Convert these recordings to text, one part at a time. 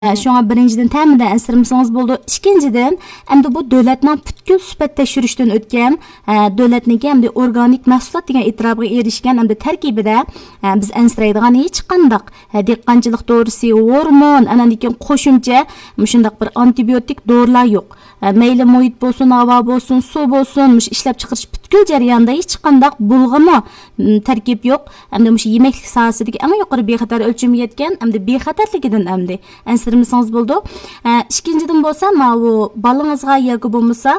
Şuna birinciden təminən əsirmisiniz buldu. İkinciden, əmdə bu dövlətlə bütkül sübət təşürüşdən ötken, dövlətniki əmdə organik məhsulat degan itirafı erişken, əmdə tərkibide biz ənsirəydiğen hiç qandaq dehqançılıq doğrusu, hormon, anandikin qoşumca, şundaq bir antibiotik doğrular yok. Meyli muhit bolsun, hava bolsun, su bolsun, işlep çıkırış bütkül jarayonda hiç qandaq bulğama tərkib yok. Əmdə yemeklik sahəsidəki ən yuqarı bexatar ölçümü yetken, əmdə bexatarligidən əmdə ənsirmisiniz buldu. İkinciden bolsa, bu balığınızga yoki bo'lmasa,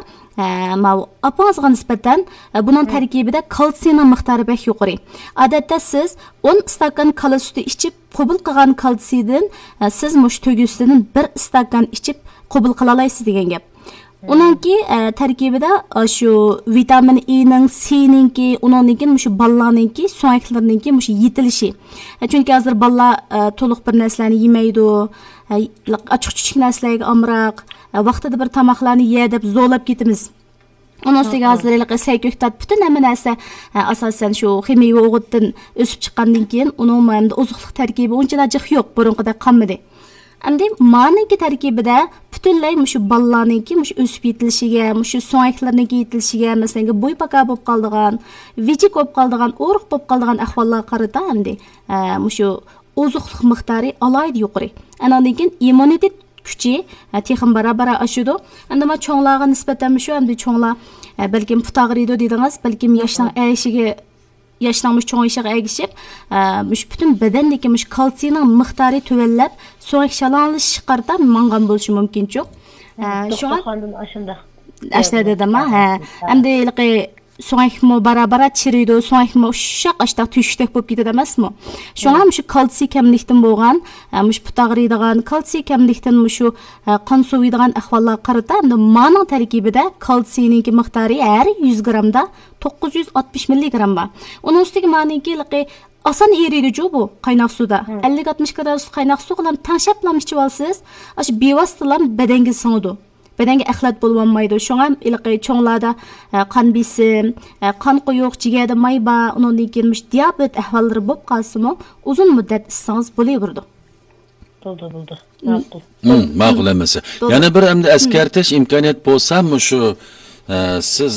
apangizga nisbatan bunun tərkibida kalsiyum miqdori bək yuqori. Odatda siz 10 stakan kala sütü içib qabul qilgan kalsiydan siz mush tugusdan 1 stakan içib qabul qila olasiz degan gap. Onunki tərkibida şu vitamin E'nin, C'ninki, onunki şu ballarninki, so'ngaklarninki mush yetilişi. Çünki hozir ballar to'liq bir narsalarni yemaydi, ochiq-chuchuk narsalarga amroq, vaqtida bir tamoqlarni ye deb zo'rlab ketamiz. Onun üstüge hazırlıklı seyköktat bütün hemen ise asasen şu ximiyi oğutdan ösüp çıkandan keyin onun hem ozuqluq terkibi onçalacık yok, burun kadar kalmadı. Әмді маңынки тәркибіде бүтінләй мүші балларынки мүші өсіп етілішіге, мүші соңайқларынки етілішіге, мәсәленге бой пака боп қалдыған, вичик боп қалдыған, орық боп қалдыған әхваллар қарыта әмді мүші озуқлық мықтары алайды yuqori. Әнәден кейін иммунитет күчі texim bara aşıdı. Әмді ма çoğlağa nisbeten мүші әмді çoğla belki putağırıydı dediniz, belki yaşlan əşіge yaşlanmış çoğun işe əgişib, bütün bedendeki kalsiyonun miqdarı tövəllab, soğuk şalanlış çıxarda manğan buluşu mümkün çok. Doktorxandan aşında. Aşda dedim ha. Hem de soğuk mu bara çiriydi, soğuk mu uşaq aşda tüştek bop gitti demez mi? Şuna şu kalsiy kemlikten boğan, putağırıydıgan, kalsiy kemlikten şu kan soğuyduğan ahvallar qarıda, hem de manın tərkibide kalsiyonun miqdarı her 100 gramda 960 milligram var. Onun üstündeki manınki asan eriydi jo bu qaynak suda. 50-60 gradus qaynak su qılam tanşaplam içib alsız, aşı bevasıtılan bedenge sığıdı. Bedenge əxlat bolmanmaydı. Şoňa ilqi çoňlarda kan besim, kan qoyuq, jigerde may ba, onundan kelmiş diabet ahvallary bop qalsymy, uzun müddet issanız bolaýurdy. Buldu. Ma'qul emas. Yana bir endi eskertiş imkoniyat bolsa, şu siz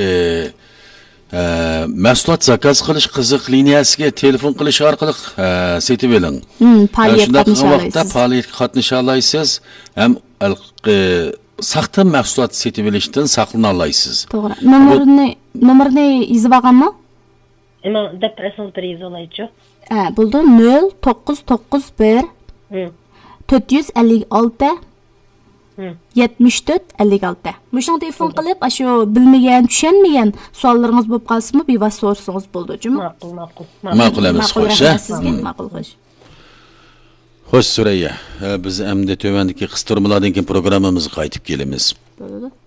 mahsulot zakaz qilish qiziq liniyasiga telefon qilish orqali setib oling. Faoliyatga qatnasha olasiz, ham saxta mahsulot setib olishdan saqlana olasiz. To'g'ri. Nomerini yozib olganmi? Ama depresyon bir yozib olaychi. Bo'ldi. 0991 456 74-56. Müşan telefon qilib, aşu bilmeyen, düşenmeyen suallarınız bop qalsımı bir vas sorsanız boldu, cümle? Ma'qul emas, xo'sh. Ma'qul, xo'sh. Xo'sh, Surayya, biz endi tövendeki qistirmalardan keyin programmamizga qaytib kelamiz. Bo'ladi.